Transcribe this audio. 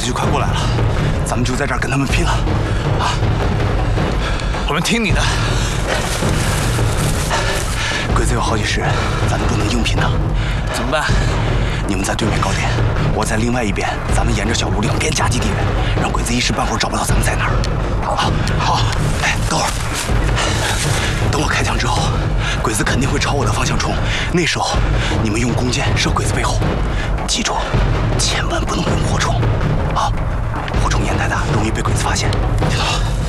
局快过来了，咱们就在这儿跟他们拼了！啊！我们听你的。鬼子有好几十人，咱们不能硬拼他。怎么办？你们在对面高点，我在另外一边，咱们沿着小路两边夹击敌人，让鬼子一时半会儿找不到咱们在哪儿。好。哎，等会儿，等我开枪之后，鬼子肯定会朝我的方向冲。那时候，你们用弓箭射鬼子背后，记住，千万不能用火铳。啊，火铳烟太大，容易被鬼子发现。听到了。